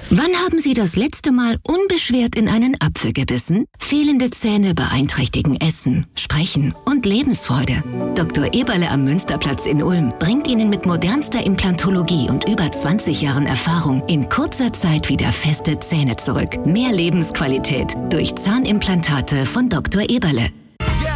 Wann haben Sie das letzte Mal unbeschwert in einen Apfel gebissen? Fehlende Zähne beeinträchtigen Essen, Sprechen und Lebensfreude. Dr. Eberle am Münsterplatz in Ulm bringt Ihnen mit modernster Implantologie und über 20 Jahren Erfahrung in kurzer Zeit wieder feste Zähne zurück. Mehr Lebensqualität durch Zahnimplantate von Dr. Eberle.